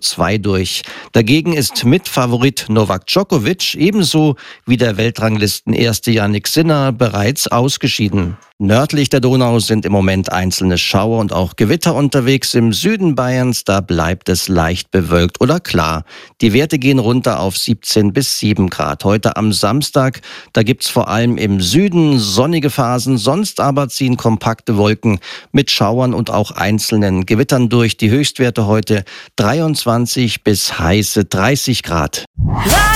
2 durch. Dagegen ist Mitfavorit Novak Djokovic ebenso wie der Weltranglisten-Erste Jannik Sinner bereits ausgeschieden. Nördlich der Donau sind im Moment einzelne Schauer und auch Gewitter unterwegs. Im Süden Bayerns, da bleibt es leicht bewölkt oder klar. Die Werte gehen runter auf 17 bis 7 Grad. Heute am Samstag, da gibt's vor allem im Süden sonnige Phasen. Sonst aber ziehen kompakte Wolken mit Schauern und auch einzelnen Gewittern durch. Die Höchstwerte heute 23 bis heiße 30 Grad.